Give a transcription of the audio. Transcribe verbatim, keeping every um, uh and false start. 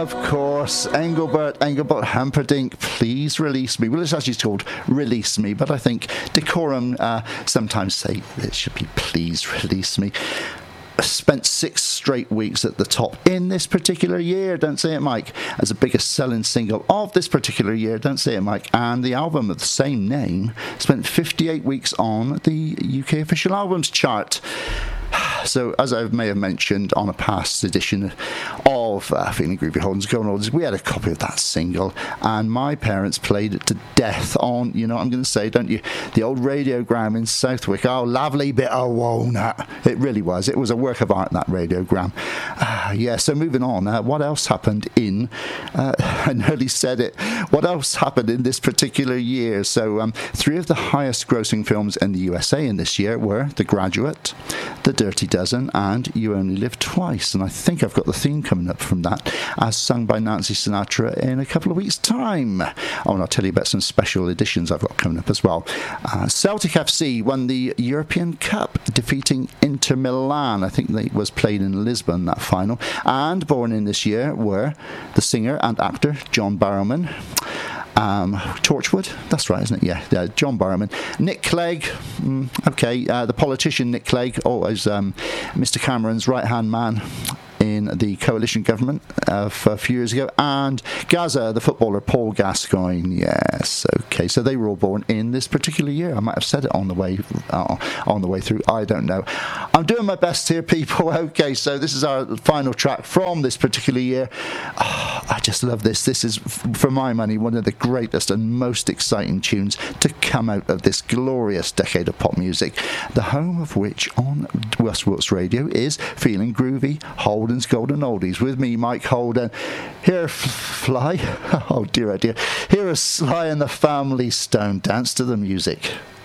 Of course, Engelbert, Engelbert Humperdinck, Please Release Me. Well, it's actually called Release Me, but I think decorum uh, sometimes say it should be Please Release Me. Spent six straight weeks at the top in this particular year, Don't Say It Mike, as the biggest selling single of this particular year, Don't Say It Mike, and the album of the same name spent fifty-eight weeks on the U K official albums chart. So, as I may have mentioned on a past edition of uh, Feeling Groovy Holden's Golden Oldies, we had a copy of that single, and my parents played it to death on, you know what I'm going to say, don't you? The old radiogram in Southwick. Oh, lovely bit of walnut. It really was. It was a work of art, that radiogram. Uh, yeah, so moving on. Uh, what else happened in, uh, I nearly said it, what else happened in this particular year? So, um, three of the highest grossing films in the U S A in this year were The Graduate, The Dirty Dozen, and You Only Live Twice. And I think I've got the theme coming up from that, as sung by Nancy Sinatra, in a couple of weeks' time. Oh, and I'll tell you about some special editions I've got coming up as well. Uh, Celtic F C won the European Cup, defeating Inter Milan. I think it was played in Lisbon, that final. And born in this year were the singer and actor John Barrowman, Um, Torchwood, that's right, isn't it? Yeah, yeah John Barrowman. Nick Clegg, mm, okay, uh, the politician Nick Clegg, always um, Mister Cameron's right-hand man in the coalition government uh, a few years ago, and Gaza, the footballer Paul Gascoigne. Yes, okay, so they were all born in this particular year. I might have said it on the way uh, on the way through. I don't know. I'm doing my best here, people. Okay, so this is our final track from this particular year. Oh, I just love this. This is, for my money, one of the greatest and most exciting tunes to come out of this glorious decade of pop music, the home of which on Westworks Radio is Feeling Groovy Holden's Golden Oldies, with me, Mike Holden. Here, Fly. Oh dear, oh dear. Here is Sly and the Family Stone. Dance to the music.